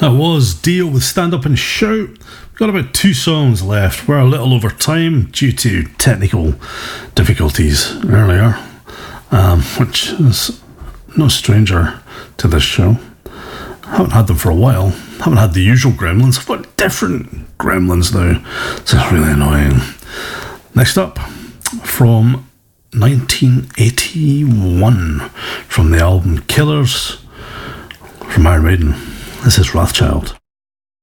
That was Dio with Stand Up and Shout. We've got about 2 songs left. We're a little over time due to technical difficulties earlier, which is no stranger to this show. Haven't had them for a while. Haven't had the usual gremlins. I've got different gremlins now. So it's really annoying. Next up, from 1981, from the album Killers, from Iron Maiden, this is Wrathchild.